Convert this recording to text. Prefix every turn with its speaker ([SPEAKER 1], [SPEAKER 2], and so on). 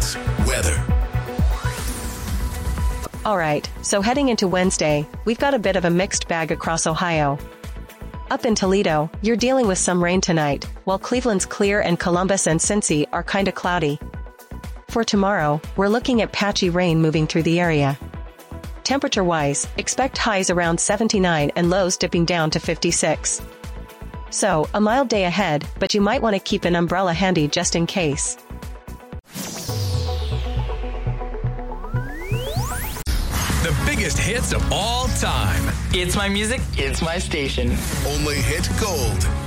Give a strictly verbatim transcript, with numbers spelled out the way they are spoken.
[SPEAKER 1] Hits weather.
[SPEAKER 2] All right, so heading into Wednesday, we've got a bit of a mixed bag across Ohio. Up in Toledo, you're dealing with some rain tonight, while Cleveland's clear and Columbus and Cincy are kinda cloudy. For tomorrow, we're looking at patchy rain moving through the area. Temperature-wise, expect highs around seventy-nine and lows dipping down to fifty-six. So, a mild day ahead, but you might want to keep an umbrella handy just in case.
[SPEAKER 1] The biggest hits of all time.
[SPEAKER 3] It's my music, it's my station.
[SPEAKER 1] Only hit gold.